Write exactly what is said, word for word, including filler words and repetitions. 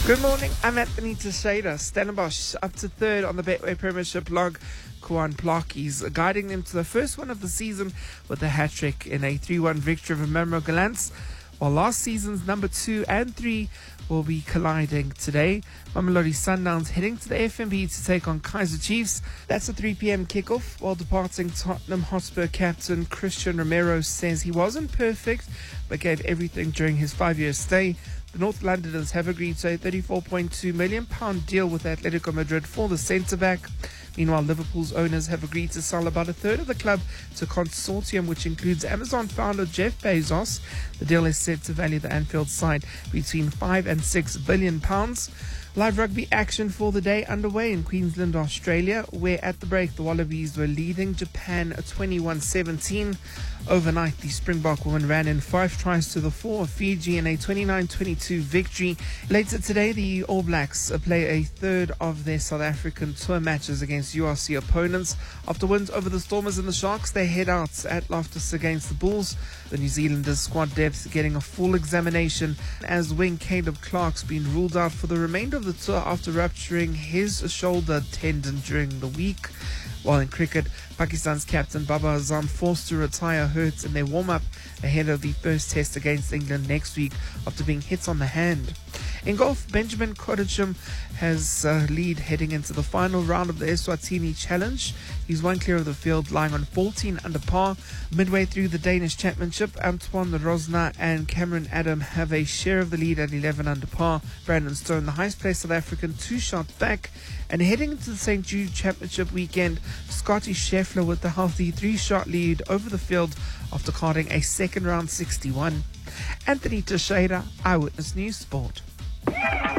Good morning, I'm Anthony Teixeira. Stellenbosch up to third on the Betway Premiership log. Kwan Plakis guiding them to the first one of the season with a hat-trick in a three one victory over Memro Gallants, while last season's number two and three will be colliding today. Mamelodi Sundowns heading to the F N B to take on Kaizer Chiefs. That's a three p.m. kickoff, while departing Tottenham Hotspur captain Christian Romero says he wasn't perfect but gave everything during his five-year stay. The North Londoners have agreed to a thirty-four point two million pounds deal with Atletico Madrid for the centre-back. Meanwhile, Liverpool's owners have agreed to sell about a third of the club to a consortium which includes Amazon founder Jeff Bezos. The deal is set to value the Anfield side between five and six billion pounds. Live rugby action for the day underway in Queensland, Australia, where at the break the Wallabies were leading Japan twenty-one seventeen. Overnight, the Springbok women ran in five tries to the four of Fiji in a twenty-nine twenty-two victory. Later today, the All Blacks play a third of their South African tour matches against U R C opponents. After wins over the Stormers and the Sharks, they head out at Loftus against the Bulls. The New Zealanders' squad depth getting a full examination as wing Caleb Clark's been ruled out for the remainder of the tour after rupturing his shoulder tendon during the week. While in cricket, Pakistan's captain Babar Azam forced to retire hurt in their warm-up ahead of the first test against England next week after being hit on the hand. In golf, Benjamin Kodachum has uh, lead heading into the final round of the Eswatini Challenge. He's one clear of the field, lying on fourteen under par. Midway through the Danish Championship, Antoine Rosner and Cameron Adam have a share of the lead at eleven under par. Brandon Stone, the highest-placed South African, two shots back. And heading into the Saint Jude Championship weekend, Scotty Scheffler with the healthy three-shot lead over the field after carding a second-round sixty-one. Anthony Teixeira, Eyewitness News Sport.